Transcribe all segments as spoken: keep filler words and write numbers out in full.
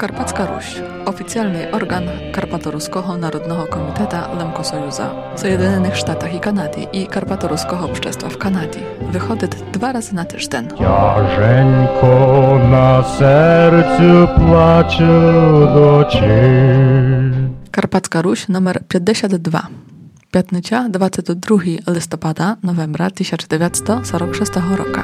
Karpacka Ruś, oficjalny organ Karpatoruskiego Narodnego Komiteta Lemkosojuza w Zjednoczonych Sztatach i Kanady i Karpatoruskiego Общества w Kanadzie. Wychodzi dwa razy na tydzień. Тяженько на серцю плачу дочі. Karpacka Ruś numer pięćdziesiąt dwa. Piątnica dwudziestego drugiego listopada novembra tysiąc dziewięćset czterdzieści szóstego roku.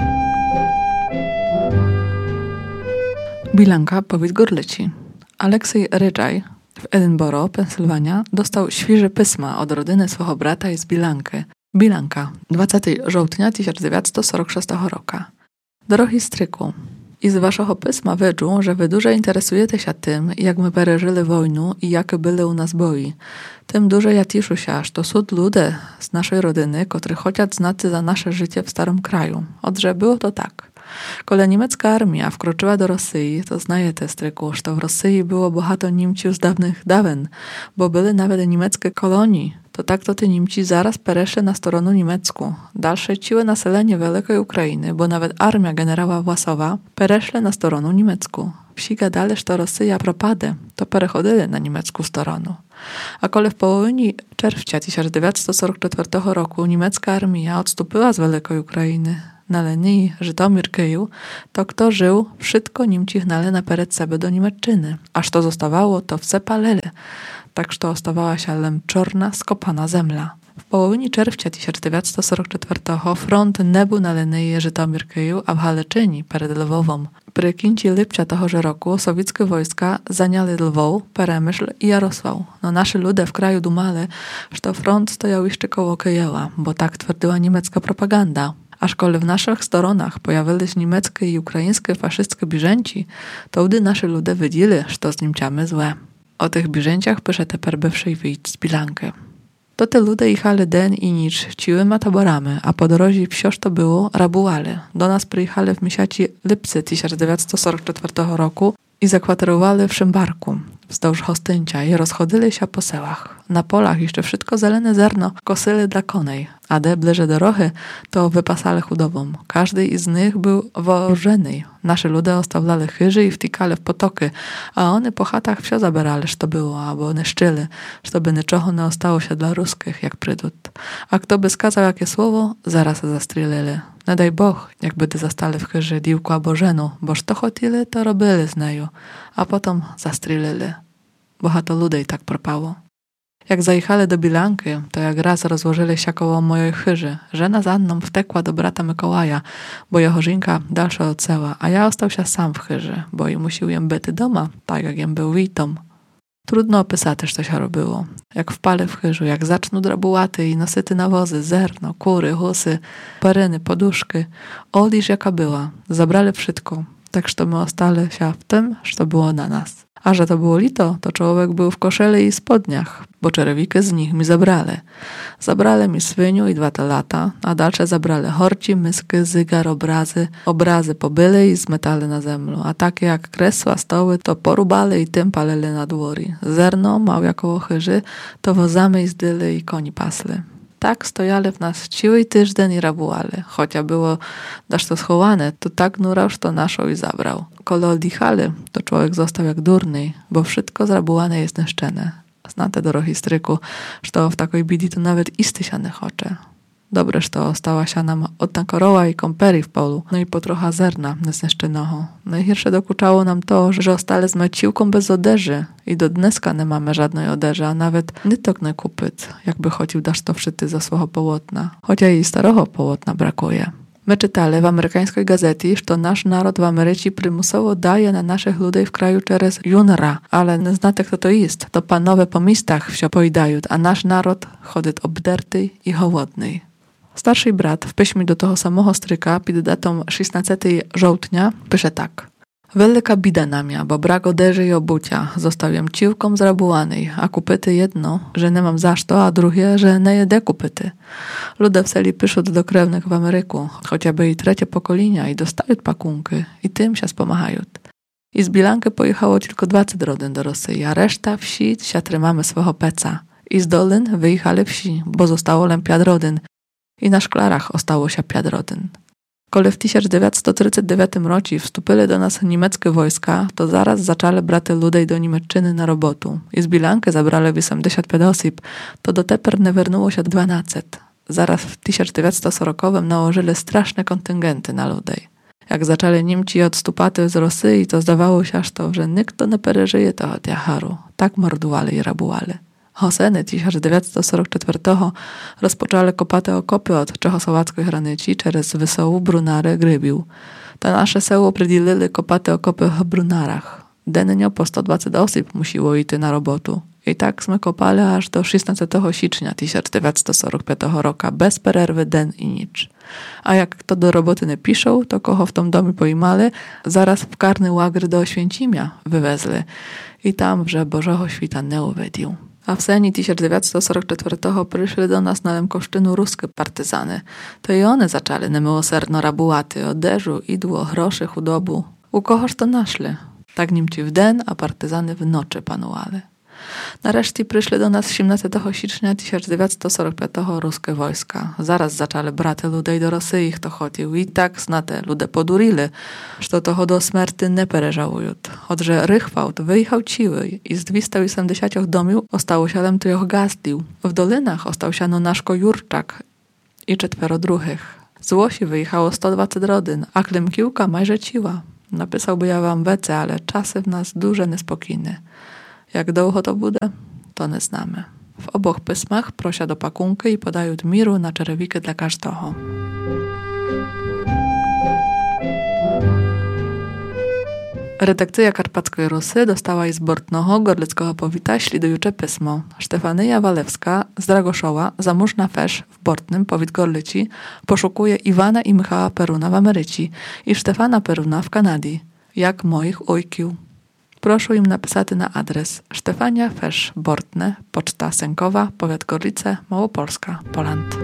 Bilanka powiedz Gorlici. Aleksiej Rydżaj w Edynboro, Pensylwania, dostał świeże pisma od rodziny swego brata z Bilanki. Bilanka, dwudziestego żołtnia tysiąc dziewięćset czterdzieści szóstego roku. Drogi stryku, i z waszego pisma wiedzą, że wy dużo interesujecie się tym, jak my przeżyli wojnę i jakie były u nas boji. Tym dużo ja cieszę się, że to są ludzie z naszej rodziny, którzy chcą znać za nasze życie w starym kraju. Odże było to tak. Kiedy niemiecka armia wkroczyła do Rosji, to znajecie stryku, że w Rosji było bohato Niemców z dawnych dawien, bo były nawet niemieckie kolonii. To tak to ty Niemci zaraz pereszli na stronę niemiecką. Dalsze siły naselenie Wielkiej Ukrainy, bo nawet armia generała Własowa pereszli na stronę niemiecką. Wsi gadali, że to Rosja propade, to perechodzili na niemiecką stronę. A kiedy w połowie czerwca tysiąc dziewięćset czterdzieści czwartego roku niemiecka armia odstąpiła z Wielkiej Ukrainy na Lenii, Żytomir, Kyjew, to kto żył, wszystko Niemci hnali naперед sebe do Niemczyny. Aż to zostawało, to wse palili. Tak, że to ostawała się lem czarna, skopana zemla. W połowie czerwca tysiąc dziewięćset czterdzieści czwartego front nie był na Lenii, Żytomir, Kyjew, a w Haleczyni, przed Lwowem. Przy końcu lipca tego roku sowieckie wojska zajęli Lwow, Peremyśl i Jarosław. No nasi ludzie w kraju dumali, że to front stojał jeszcze koło Kyjewa, bo tak twierdziła niemiecka propaganda. Aż kiedy w naszych stronach pojawili się niemieckie i ukraińskie faszystskie bieżęci, to wtedy nasi ludzie wiedzieli, że to z Niemcami złe. O tych bieżęciach pisze teper bywszej wyjść z Bilanki. To te ludzie jechali den i nicz ciłyma taborami, a po drodze wsioż to było rabuali. Do nas przyjechali w miesiącu lipcy tysiąc dziewięćset czterdzieści czwartego roku i zakwaterowali w Szymbarku, wzdłuż Hostyncia i rozchodzili się po sełach. Na polach jeszcze wszystko zelene zerno kosyli dla konej, a de bliżej dorohy to wypasali chudobą. Każdy z nich był wożony. Nasi ludzie ostawiali chyży i wtykali w potoki, a one po chatach wsio zabierali, że to było, albo niszczyli, żeby niczego nie ostało się dla ruskich, jak przydut. A kto by skazał jakie słowo, zaraz zastrzelili. Nie daj Boh, jakby ty zastali w chyży diłku albo żenu, boż to chotili, to robili z neju, a potem zastrzelili. Bohato ludzi tak propało. Jak zajechali do Bilanki, to jak raz rozłożyli się koło mojej chyży. Żena z Anną wtekła do brata Mikołaja, bo jeho żynka dalsza odceła, a ja ostał się sam w chyży, bo i musiał jem byty doma, tak jak jem był witą. Trudno opisać, co się robiło. Jak wpali w chyżu, jak zaczną drabułaty i nosyty nawozy, zerno, kury, husy, paryny, poduszki. Oliż jaka była. Zabrali wszystko, tak że my ostali się w tym, że to było na nas. A że to było lito, to człowiek był w koszeli i spodniach, bo czerwikę z nich mi zabrali. Zabrali mi swyniu i dwa te lata, a dalsze zabrali horci, myski, zygar, obrazy. Obrazy pobyli i zmetali na zemlu, a takie jak kresła, stoły, to porubali i tym palili na dwori. Zerno, mał koło chyży, to wozami i zdyli i koni pasli. Tak stojali w nas cały tydzień i rabuali. Chociaż było daż to schowane, to tak nurał, że to naszą i zabrał. Kiedy oddychali, to człowiek został jak durny, bo wszystko zrabułane jest nieszczene. Znate drogi stryku, że to w takiej bidi to nawet isty się nie chocze. Dobre, że to stała się nam od koroła i komperi w polu, no i po trocha zerna niezniszczonego. Najgorsze dokuczało nam to, że ostali z maciłką bez odeży i do dneska nie mamy żadnej odeży, a nawet nytok nie kupyt, jakby chodził dasz to wszyscy za swego połotna. Chociaż i starego połotna brakuje. My czytali w amerykańskiej gazecie, że nasz naród w Ameryce przymusowo daje na naszych ludzi w kraju przez junra, ale nie znacie kto to jest. To panowie po miastach wsio pojedają, a nasz naród chodzi obderty i hołodny. Starszy brat w piśmie do tego samego stryka pod datą szesnastego żołtnia pisze tak. Wielka bida na mnie, bo brak odeży i obucia. Zostawiam ciłką zrabułanej, a kupyty jedno, że nie mam za to, a drugie, że nie jedę kupyty. Ludzie w seli piszą do krewnych w Ameryku, chociażby i trzecie pokolenia i dostają pakunki i tym się spomachają. I z Bilanki pojechało tylko dwadzieścia rodzin do Rosji, a reszta wsi się trzymamy swego peca. I z dolin wyjechali wsi, bo zostało lem pięć rodzin i na szklarach ostało się pięć rodzin. Коли в тисяча дев'ятсот тридцять дев'ятому році вступили до нас німецькі війська, то зараз зачали брати людей до Німеччини на роботу. Із Білянки забрали вісімдесят п'ять осіб, то дотепер не вернулося дванадцять. Зараз w tysiąc dziewięćset czterdziestym nałożyli straszne kontyngenty na ludzi. Jak zaczęli Niemci odstupati z Rosji, to zdawało się aż to, że nikt nie przeżyje tego tiacharu. Tak mordowali i rabuwali. Hoseny tysiąc dziewięćset czterdziestego czwartego rozpoczęli kopate okopy od czechosłowackiej granicy przez Wysołu, Brunary, Grybił. To nasze seło przydzielili kopate okopy w Brunarach. Dennie po sto dwadzieścia osób musiło iść na robotu. I tak sme kopali aż do szesnastego sierpnia tysiąc dziewięćset czterdziestego piątego roku, bez przerwy, den i nic. A jak kto do roboty nie piszą, to kogo w tym domu pojmali, zaraz w karny łagr do Oświęcimia wywezli. I tam, że Bożego Świta nie uwiedził. A w seni tysiąc dziewięćset czterdziestego czwartego przyszli do nas na Lemkoszczynu ruskie partyzany. To i one zaczęli niemiłosierno rabułaty, oderzu, idło, groszy, chudobu. U kogoż to naszli? Tak Niemci w den, a partyzany w nocy panowali. Nareszcie przyszli do nas osiemnastego sierpnia tysiąc dziewięćset czterdziestego piątego ruskie wojska. Zaraz zaczęli brati ludzi do Rosji, kto chodził. I tak znate, ludzie podurili, że toho do śmierci nie pereżałują. Odże Rychwałt wyjechał ciły i z dwieście osiemdziesiąt domów ostało siedem tych gazdlił. W dolinach ostał się Naszko Jurczak i czworo druhych. Z Łosi wyjechało sto dwadzieścia rodzin, a Klimkiłka majże ciła. Napisałby ja wam wece, ale czasy w nas duże niespokojne. Jak długo to bude, to nie znamy. W oboch pismach prosia do pakunki i podają miru na czerewiki dla każdego. Redakcja Karpackiej Rusy dostała z Bortnoho Gorlickiego powita ślidujucze pismo. Stefanyja Walewska z Dragoszowa, zamożna fesz w Bortnym, powit Gorlici, poszukuje Iwana i Michała Peruna w Ameryce i Stefana Peruna w Kanadzie, jak moich ojkił. Proszę im napisać na adres Stefania Fesz Bortne, Poczta Sękowa, Powiat Gorlice, Małopolska, Poland.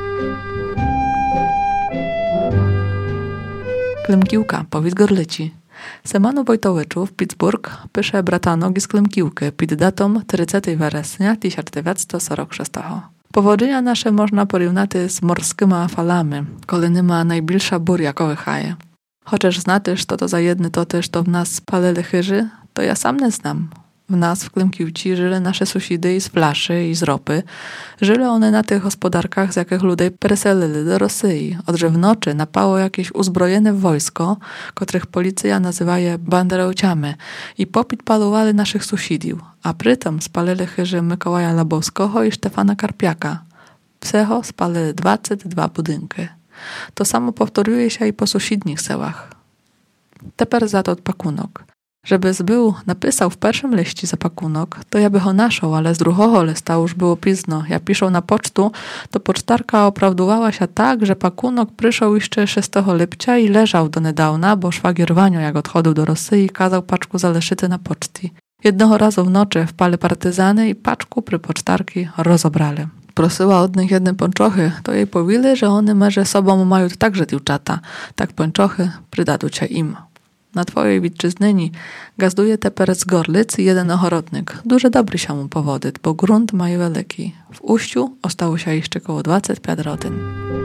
Klimkiłka, Powiat Gorlici. Semanu Wojtowiczu w Pittsburgh pisze bratanog z Klimkiłki pod datą trzydziestego września tysiąc dziewięćset czterdziestego szóstego. Powodzenia nasze można porównać z morskimi falami, kiedy nie ma najbliższa burja jaką wychaje. Chociaż znatysz, to to za jedny to też to w nas spalili chyży, to ja sam nie znam. W nas w Klimkiłci żyli nasze sąsiedy z flaszy i z ropy. Żyli one na tych gospodarkach, z jakich ludzie preselili do Rosji. Odże w nocy napało jakieś uzbrojone wojsko, których policja nazywa je banderowciami i popit palowali naszych sąsiedów, a prytom spalili chyży Mikołaja Labowskiego i Stefana Karpiaka. Psecho spalili dwadzieścia dwa budynki. To samo powtóruje się i po sąsiednich sełach. Teper za to pakunok. Żeby zbył napisał w pierwszym liście za pakunok, to ja by ho naszał, ale z drugiego lista już było pizno. Ja piszą na pocztu, to pocztarka oprawdowała się tak, że pakunok przyszł jeszcze szóstego lipca i leżał do niedawna, bo szwagier Wanio, jak odchodził do Rosji, kazał paczku zaleszyty na poczty. Jednego razu w nocy wpali partyzany i paczku przy pocztarki rozobrali. Prosiła od nich jedne pończochy, to jej powiedzieli, że one merze sobą mają także dziewczata. Tak pończochy przydadzą się im. Na twojej witczyznyni gazduje teper z Gorlic jeden ochotnik. Duże dobry się mu powodyt, bo grunt ma wielki. W Uściu ostało się jeszcze około dwadzieścia pięć rodzin.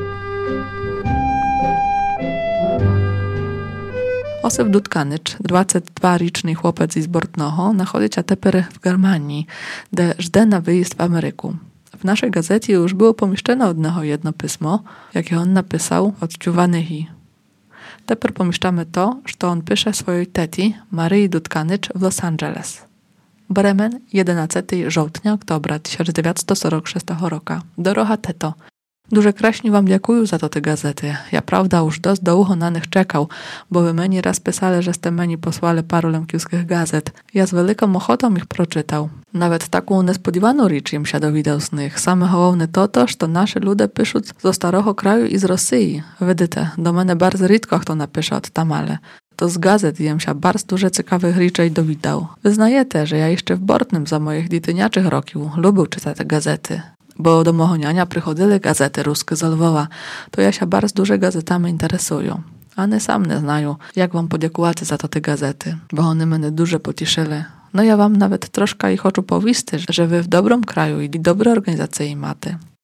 Osip Dudkanycz, dwudziestodwuroczny chłopiec z Bortnoho, nachodzi się teper w Germanii, gdzie żde na wyjazd w Ameryku. W naszej gazecie już było pomieszczone od niego jedno pismo, jakie on napisał od Ciuwanyhi. Teper pomieszczamy to, że on pisze swojej teti, Maryi Dudkanycz w Los Angeles. Bremen, jedenastego sierpnia oktobra tysiąc dziewięćset czterdziestego szóstego roku. Dorocha teto. Duże kraśnie wam dziękuję za to te gazety. Ja prawda już dość długo na nich czekał, bo wy meni raz pisali, że ste meni posłali paru lemkiewskich gazet. Ja z wielką ochotą ich proczytał. Nawet taką niespodziewaną rzecz im się dowiedział z nich. Same hołowne to to, że nasi ludzie piszą ze starego kraju i z Rosji. Widzicie, do mnie bardzo rzadko kto napisze od tamale. To z gazet jem się bardzo dużo ciekawych rzeczy dowiedział. Wyznajecie, że ja jeszcze w Bortnym za moich dziecięciach rokił lubił czytać te gazety. Bo do Mochoniania przychodzili gazety ruskie z Lwowa, to ja się bardzo dużo gazetami interesują. A one sam nie znają, jak wam podziękować za to te gazety, bo one mnie dużo pocieszyły. No ja wam nawet troszkę ich oczu powisty, że wy w dobrym kraju i dobre organizacje macie.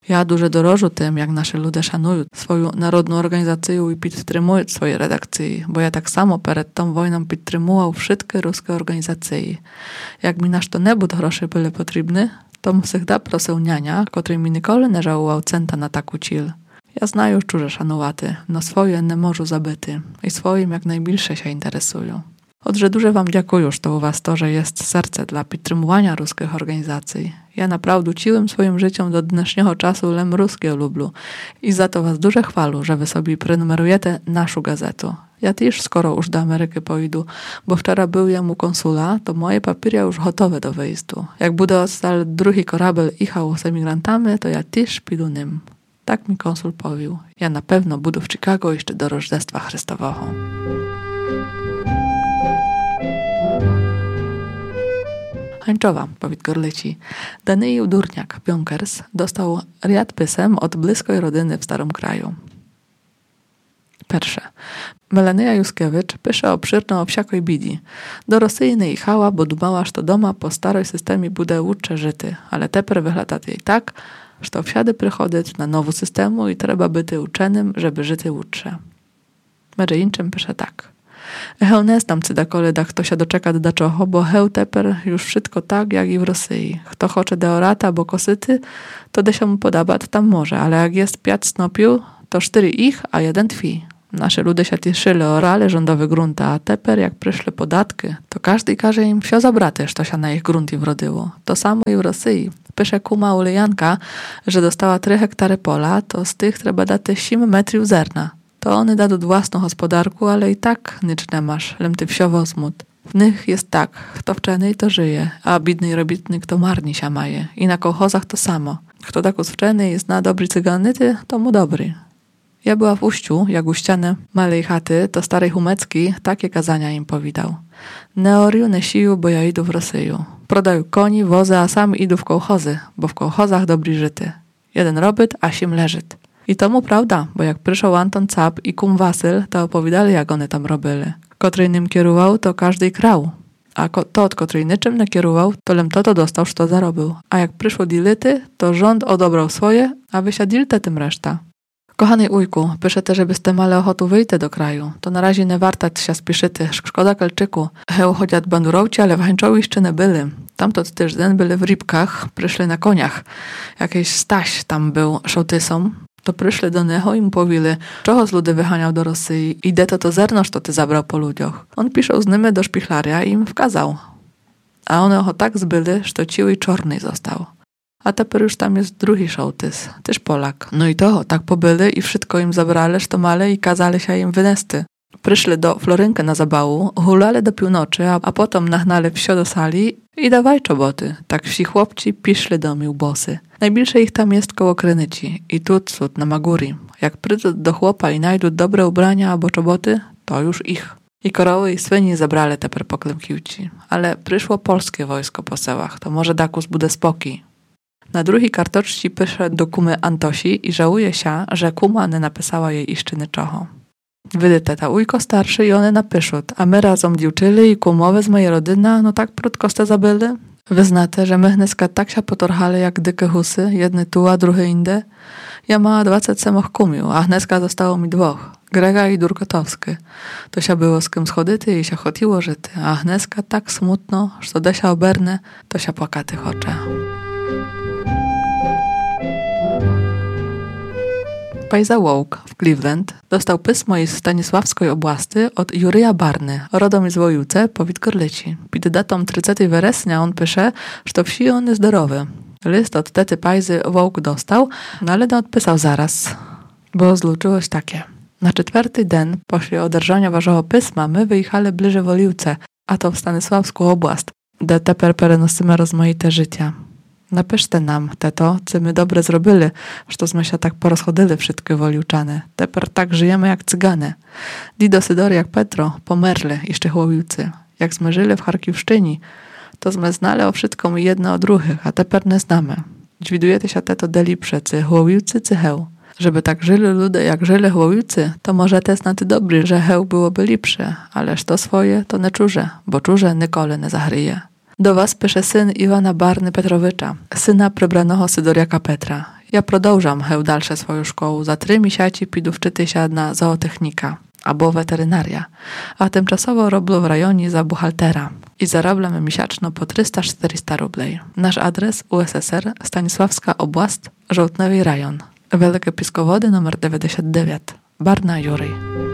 Ja дуже дорожу тим, як наші люди шанують свою народну організацію і підтримують свої редакції, бо я так само перед tą wojną підтримував wszystkie ruskie organizacje. Jak mi na що-небудь гроші були потрібні, to завжди просив няня, котрий mi ніколи не żałował centa na taku cil. Ja знаю, чуже шанувати, но своє не можу забити і своїм як найбільше się interesują. Отже, дуже вам дякую, що у вас теж є серце для підтримування руських організацій. Я направду цілим своїм життям до днешнього часу лем русkie люблю. І за то вас дуже хвалю, że wy sobie prenumerujecie naszą gazetę. Ja też skoro już do Ameryki pojeду, bo wczoraj był ja mu konsula, to moje papiery już gotowe do wyjazdu. Jak będzie ostal drugi korabel jechał z emigrantami, to ja też pójdę nim. Tak mi konsul powił. Ja na pewno budę w Chicago jeszcze do Rożdestwa Chrystowego. Hańczowa, powiedz Gorleci. Daniel Durniak, Pionkers, dostał riad pisem od bliskiej rodziny w Starym Kraju. Pierwsze. Melania Juskiewicz pisze obszirno o wsiakoj bidi. Do Rosji nie jechała, bo dumała, że doma po starej systemie bude łudcze żyty, ale teper wygląda jej tak, że wsiady przychodzić na nowy systemu i trzeba być uczonym, żeby żyty łudcze. Medzie inczym pisze tak. Heu nie znam cydakole, da kto się doczeka do czocho, bo heu teper już wszystko tak, jak i w Rosji. Kto chce deorata, bo kosyty, to de się mu podoba, to tam może, ale jak jest pięć snopił, to cztery ich, a jeden twi. Nasze ludy się cieszyli orale rządowe grunta, a teper jak przyszły podatki, to każdy każe im wsio zabrate, co się na ich grunty wrodyło. To samo i w Rosji. Pisze kuma Ulejanka, że dostała trzy hektary pola, to z tych trzeba dać osiem metrów zerna. To one dadzą własną gospodarku, ale i tak nic nie masz, lem ty wsio wozmut. W nich jest tak, kto wczeny to żyje, a bidny robitnik to marni się maje. I na kołchozach to samo. Kto tak uczczeny jest na dobry cyganyty, to mu dobry. Ja była w Uściu, jak uściane malej chaty, to starej Humecki takie kazania im powidał. Ne oriu, ne siu, bo ja idę w Rosyju. Prodaju koni, wozy, a sam idę w kołchozy, bo w kołchozach dobry żyty. Jeden robyt, a sim leżyt. I to mu prawda, bo jak przyszł Anton Cap i kum Wasyl, to opowiadali, jak one tam robili. Kotrej nim kierował, to każdy krał. A ko- to, od kotrej niczym nie kierował, to lem to to dostał, co zarobił. A jak przyszło dility, to rząd odebrał swoje, a wysiadilte tym reszta. Kochany ujku, piszę też, żebyście mali ochotu wyjść do kraju. To na razie nie warto się spieszyty. Szkoda Kelczyku. Heu chociaż bandurowci, ale w Hańczowie jeszcze nie byli. Tamto tydzień byli w Rybkach, przyszli na koniach. Jakiś Staś tam był szołtysą. To przyszli do niego i mu powiedzieli, czego z ludy wychaniał do Rosji i de to to zernoż, to ty zabrał po ludziach. On piszał z nimi do szpichlaria i im wkazał. A one ho tak zbyli, że ciły czarny został. A teper już tam jest drugi szołtys, też Polak. No i to, tak pobyli i wszystko im zabrali, że to male i kazali się im wynesty. Przyszli do Florynkę na zabału, hulali do północy, a, a potem nagnali wsio do sali i dawaj czoboty. Tak wsi chłopci piszli do miłbosy. Najbliższe ich tam jest koło Krynyci i tu cud na Maguri. Jak przyjdą do chłopa i znajdą dobre ubrania albo czoboty, to już ich. I koroły i swyni zabrali teper poklemkiwci. Ale przyszło polskie wojsko po sełach, to może dakus bude spokój. Na drugi kartoczci pisze do kumy Antosi i żałuje się, że kuma nie napisała jej jeszcze niczoho. Wydyte ta ujko starszy i one napiszą, a my razem dziewczyli i kumowe z mojej rodziny, no tak prudko ste zabyli. Wyznate, że my hneska tak się potorhali jak dykie husy, jedny tu, a drugi inde. Ja mała dwadzieścia semoch kumił, a hneska zostało mi dwoch, Grega i Durkotowski. To się było z kim schodyty i się chotiło żyty, a hneska tak smutno, że do się oberne, to się płakaty chocze. Pajza Wołk w Cleveland dostał pismo z Stanisławskiej oblasti od Juryja Barny, rodom z Wojówce, powiat Gorleci. Pod datą trzydziestego września on pisze, że to wsi on jest zdrowy. List od tety Pajzy Wołk dostał, no ale nie odpisał zaraz, bo zluczyło się takie. Na czwarty dzień pośle oderżania waszego pisma my wyjechali bliżej Woliwce, a to w Stanisławską oblast, gdzie teper perenosimy rozmaite życia. Napiszcie nam, teto, co my dobre zrobili, że jsme się tak porozchodzili wszystkie Woliwczane. Teper tak żyjemy jak cygane. Dido Sydory jak Petro, pomerli jeszcze Woliwcy. Jak jsme żyli w Charkiwszczyni, to jsme znali o wszystkim jedno od drugich, a teper nie znamy. Dźwidujecie się teto delipsze, cy Woliwcy, cy heu. Żeby tak żyli ludzie jak żyli Woliwcy, to może te znaty dobry, że heu byłoby lepsze, ależ to swoje to nie czuże, bo czuże nikole nie zachryje. Do was pisze syn Iwana Barny Petrowicza, syna prebranego Sydoriaka Petra. Ja продовжам heł dalsze swoją szkołę. Za trzy miesiące pidu wczytyся na zootechnika albo weterynaria, a tymczasowo robię w rejonie za buchaltera i zarabiam miesięcznie po trzysta czterysta rubli. Nasz adres U S S R, Stanisławska Oblast, Żołtniowy Rajon. Wielkie Piskowody numer dziewięćdziesiąt dziewięć. Barna Jury.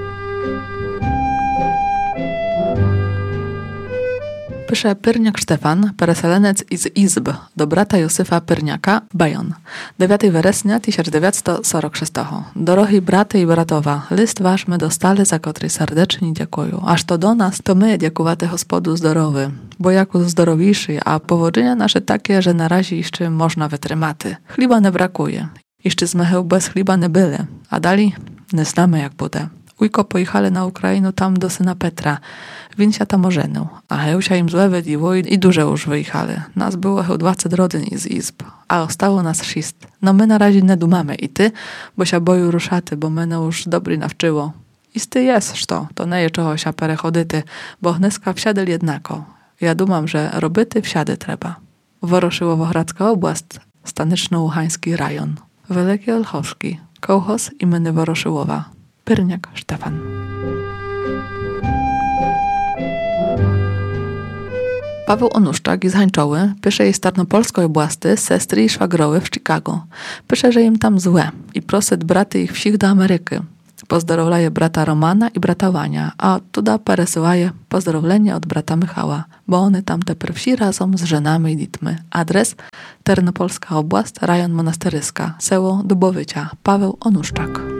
Pisze Pyrniak Stefan, pereselenec z Izb, do brata Józefa Pyrniaka, Bajon. dziewiątego września tysiąc dziewięćset czterdziestego szóstego. Dorogi braty i bratowa, list wasz my dostali, za który serdecznie dziękuję. Aż to do nas, to my dziękuwaty Gospodu zdrowy, bo jako zdrowiszy, a powodzenia nasze takie, że na razie jeszcze można wytrymaty. Chliba nie brakuje. Jeszcze z mecheł bez chliba nie byli, a dali nie znamy jak bude. Ujko pojechali na Ukrainę tam do syna Petra. Win się tam ożenił, a hełsia im złe wydiło i, i duże już wyjechali. Nas było heł dwadzieścia rodzin z izb, a ostało nas sześć. No my na razie nie dumamy i ty, bo się boju ruszaty, bo mnie już dobry nawczyło. I ty jest to, to nie je czego się perechodyty, bo hneska wsiadel jednako. Ja dumam, że robyty wsiady trzeba. Woroszyłowo-Hradzka oblast, Stanyczno-Łuchański rajon. Wielkie Olchowski, kołchoz imienny Woroszyłowa. Pyrniak Stefan. Paweł Onuszczak z Hańczoły pisze jej z Tarnopolskiej oblasti sestry i szwagrowy w Chicago. Pisze, że im tam złe i prosit braty ich wsich do Ameryki. Pozdrowlaje brata Romana i brata Wania, a tuda peresyłaje pozdrowienie od brata Michała, bo one tam te wsi razem z żenami i ditmy. Adres Tarnopolska oblast, rajon Monasteryska, seło Dubowycia. Paweł Onuszczak.